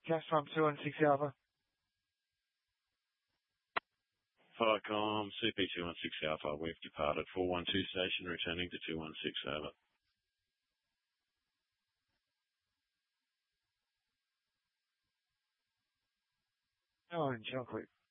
Castron 216 Alpha. Firecom, CP216 Alpha, we've departed 412 station, returning to 216 over. Oh, and chocolate.